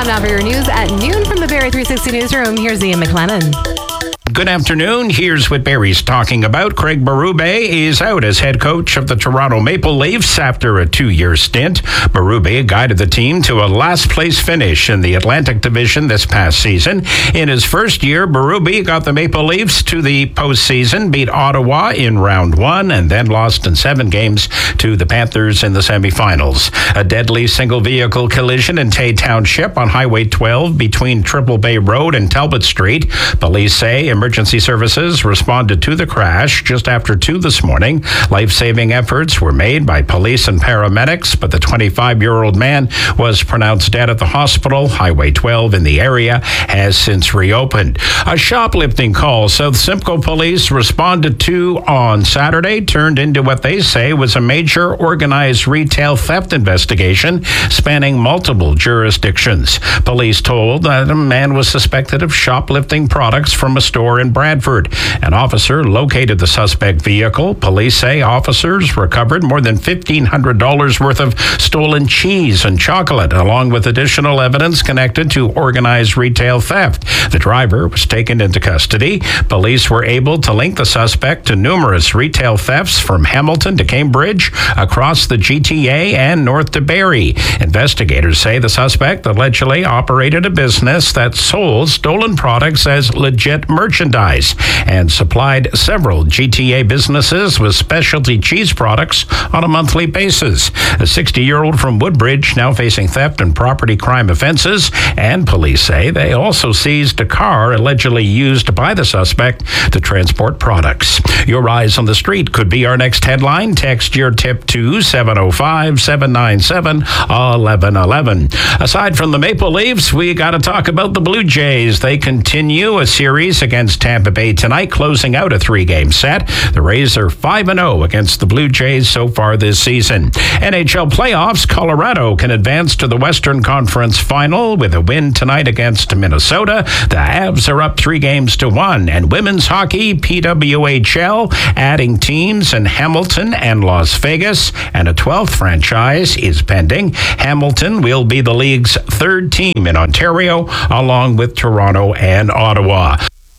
Time now for your news at noon from the Barrie 360 Newsroom. Here's Ian McLennan. Good afternoon. Here's what Barrie's talking about. Craig Berube is out as head coach of the Toronto Maple Leafs after a 2-year stint. Berube guided the team to a last-place finish in the Atlantic Division this past season. In his first year, Berube got the Maple Leafs to the postseason, beat Ottawa in round 1, and then lost in 7 games to the Panthers in the semifinals. A deadly single-vehicle collision in Tay Township on Highway 12 between Triple Bay Road and Talbot Street. Police say emergency services responded to the crash just after 2 this morning. Life-saving efforts were made by police and paramedics, but the 25-year-old man was pronounced dead at the hospital. Highway 12 in the area has since reopened. A shoplifting call South Simcoe police responded to on Saturday turned into what they say was a major organized retail theft investigation spanning multiple jurisdictions. Police told that a man was suspected of shoplifting products from a store in Bradford. An officer located the suspect vehicle. Police say officers recovered more than $1,500 worth of stolen cheese and chocolate, along with additional evidence connected to organized retail theft. The driver was taken into custody. Police were able to link the suspect to numerous retail thefts from Hamilton to Cambridge, across the GTA and north to Barrie. Investigators say the suspect allegedly operated a business that sold stolen products as legit merchandise and supplied several GTA businesses with specialty cheese products on a monthly basis. A 60-year-old from Woodbridge now facing theft and property crime offenses, and police say they also seized a car allegedly used by the suspect to transport products. Your eyes on the street could be our next headline. Text your tip to 705-797-1111. Aside from the Maple Leafs, we got to talk about the Blue Jays. They continue a series against Tampa Bay tonight, closing out a 3-game set. The Rays are 5-0 against the Blue Jays so far this season. NHL playoffs, Colorado can advance to the Western Conference Final with a win tonight against Minnesota. The Avs are up 3-1. And women's hockey, PWHL, adding teams in Hamilton and Las Vegas, and a 12th franchise is pending. Hamilton will be the league's 3rd team in Ontario, along with Toronto and Ottawa.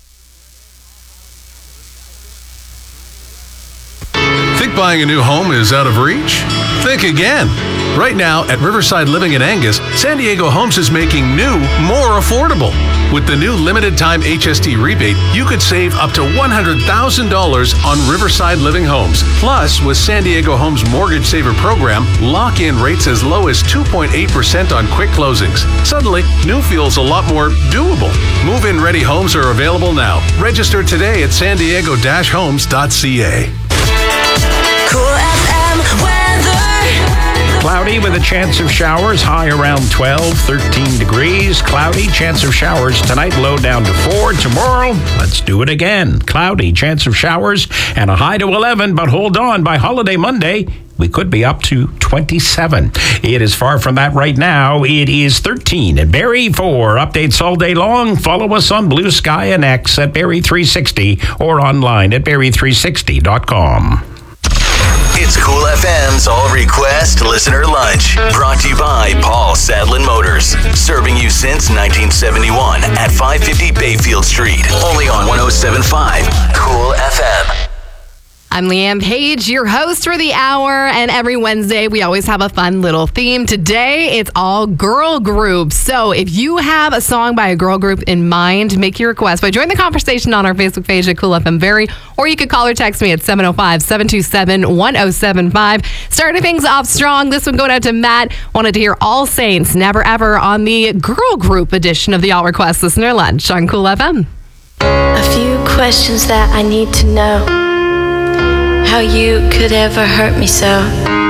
Think buying a new home is out of reach? Think again. Right now at Riverside Living in Angus, San Diego Homes is making new more affordable. With the new limited time HST rebate, you could save up to $100,000 on Riverside Living Homes. Plus, with San Diego Homes Mortgage Saver Program, lock in rates as low as 2.8% on quick closings. Suddenly, new feels a lot more doable. Move-in ready homes are available now. Register today at sandiego-homes.ca. Cool FM weather. Cloudy with a chance of showers, high around 12, 13 degrees. Cloudy, chance of showers tonight, low down to 4. Tomorrow, let's do it again. Cloudy, chance of showers, and a high to 11. But hold on, by holiday Monday, we could be up to 27. It is far from that right now. It is 13 at Barrie. For updates all day long, follow us on Blue Sky and X at Barrie360 or online at Barrie360.com. It's Cool FM's All Request Listener Lunch. Brought to you by Paul Sadlin Motors. Serving you since 1971 at 550 Bayfield Street. Only on 107.5 Cool FM. I'm Leanne Page, your host for the hour, and every Wednesday we always have a fun little theme. Today, it's all girl groups. So if you have a song by a girl group in mind, make your request by joining the conversation on our Facebook page at Cool FM Barrie, or you could call or text me at 705-727-1075. Starting things off strong, this one going out to Matt. Wanted to hear All Saints, Never Ever on the girl group edition of the All Request Listener Lunch on Cool FM. A few questions that I need to know. How you could ever hurt me so.